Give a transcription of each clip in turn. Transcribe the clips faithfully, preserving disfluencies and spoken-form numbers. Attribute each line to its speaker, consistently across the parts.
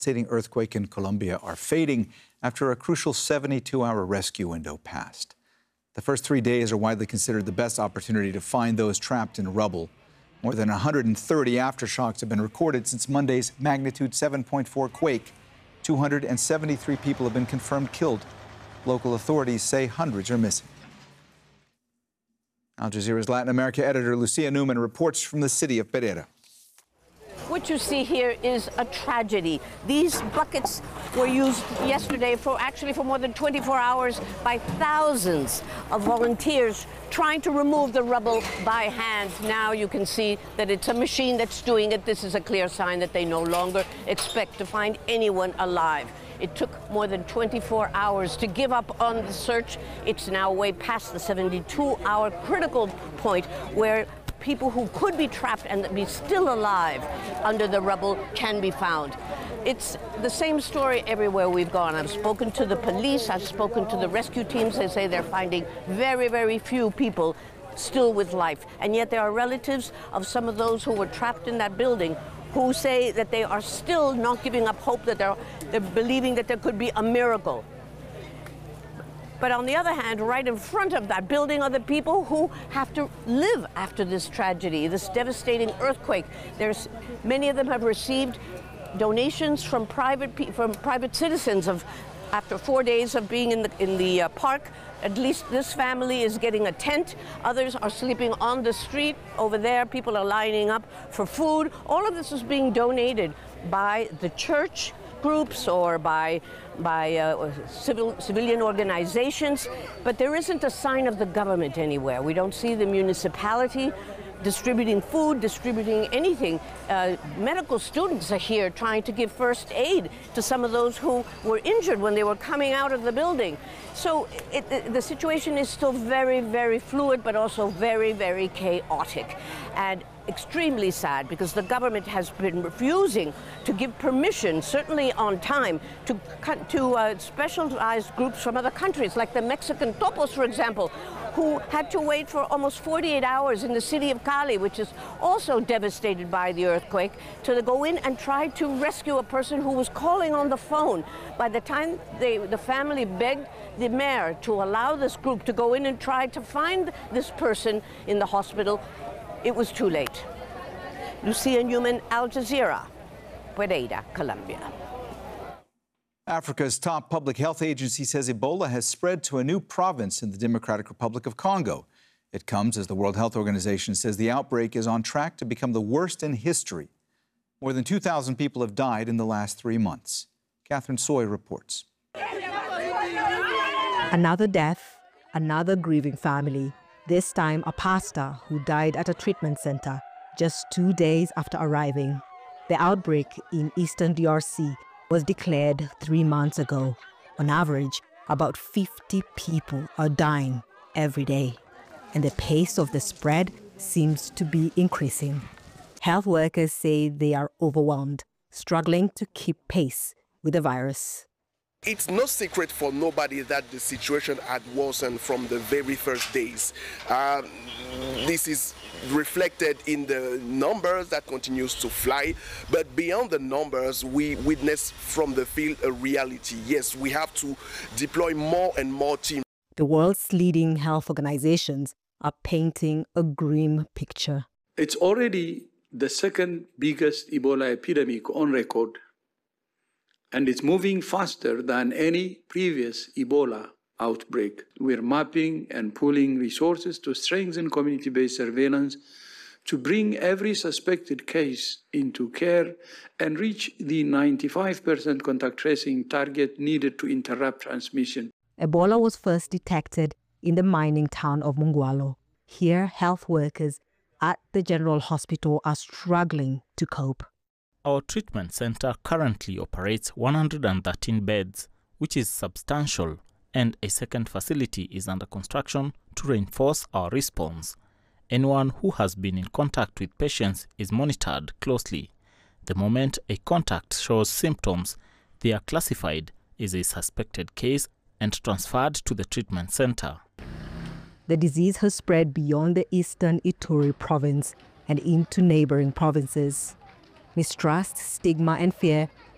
Speaker 1: devastating earthquake in Colombia are fading after a crucial seventy-two hour rescue window passed. The first three days are widely considered the best opportunity to find those trapped in rubble. More than one hundred thirty aftershocks have been recorded since Monday's magnitude seven point four quake. two hundred seventy-three people have been confirmed killed. Local authorities say hundreds are missing. Al Jazeera's Latin America editor Lucia Newman reports from the city of Pereira.
Speaker 2: What you see here is a tragedy. These buckets were used yesterday for actually for more than twenty-four hours by thousands of volunteers trying to remove the rubble by hand. Now you can see that it's a machine that's doing it. This is a clear sign that they no longer expect to find anyone alive. It took more than twenty-four hours to give up on the search. It's now way past the seventy-two hour critical point where people who could be trapped and be still alive under the rubble can be found. It's the same story everywhere we've gone. I've spoken to the police, I've spoken to the rescue teams. They say they're finding very, very few people still with life. And yet there are relatives of some of those who were trapped in that building who say that they are still not giving up hope, that they're, they're believing that there could be a miracle. But on the other hand, right in front of that building are the people who have to live after this tragedy, this devastating earthquake. There's, many of them have received donations from private, from private citizens of, after four days of being in the, in the uh, park. At least this family is getting a tent. Others are sleeping on the street. Over there, people are lining up for food. All of this is being donated by the church groups or by, by uh, civil, civilian organizations, but there isn't a sign of the government anywhere. We don't see the municipality distributing food, distributing anything. Uh, medical students are here trying to give first aid to some of those who were injured when they were coming out of the building. So it, it, the situation is still very, very fluid, but also very, very chaotic. And extremely sad because the government has been refusing to give permission, certainly on time, to, to uh, specialized groups from other countries, like the Mexican Topos, for example, who had to wait for almost forty-eight hours in the city of Cali, which is also devastated by the earthquake, to go in and try to rescue a person who was calling on the phone. By the time they, the family begged the mayor to allow this group to go in and try to find this person in the hospital, it was too late. Lucia Newman, Al Jazeera, Pereira, Colombia.
Speaker 1: Africa's top public health agency says Ebola has spread to a new province in the Democratic Republic of Congo. It comes as the World Health Organization says the outbreak is on track to become the worst in history. More than two thousand people have died in the last three months. Catherine Soy reports.
Speaker 3: Another death, another grieving family. This time, a pastor who died at a treatment center just two days after arriving. The outbreak in eastern D R C was declared three months ago. On average, about fifty people are dying every day, and the pace of the spread seems to be increasing. Health workers say they are overwhelmed, struggling to keep pace with the virus.
Speaker 4: It's no secret for nobody that the situation had worsened from the very first days. Uh, this is reflected in the numbers that continues to fly, but beyond the numbers, we witness from the field a reality. Yes, we have to deploy more and more teams.
Speaker 3: The world's leading health organizations are painting a grim picture.
Speaker 5: It's already the second biggest Ebola epidemic on record, and it's moving faster than any previous Ebola outbreak. We're mapping and pooling resources to strengthen community-based surveillance, to bring every suspected case into care and reach the ninety-five percent contact tracing target needed to interrupt transmission.
Speaker 3: Ebola was first detected in the mining town of Mongwalo. Here, health workers at the General Hospital are struggling to cope.
Speaker 6: Our treatment center currently operates one hundred thirteen beds, which is substantial, and a second facility is under construction to reinforce our response. Anyone who has been in contact with patients is monitored closely. The moment a contact shows symptoms, they are classified as a suspected case and transferred to the treatment center.
Speaker 3: The disease has spread beyond the eastern Ituri province and into neighboring provinces. Mistrust, stigma, and fear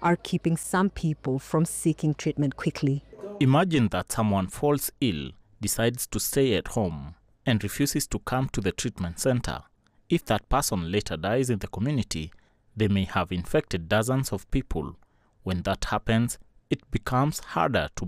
Speaker 3: are keeping some people from seeking treatment quickly.
Speaker 6: Imagine that someone falls ill, decides to stay at home, and refuses to come to the treatment center. If that person later dies in the community, they may have infected dozens of people. When that happens, it becomes harder to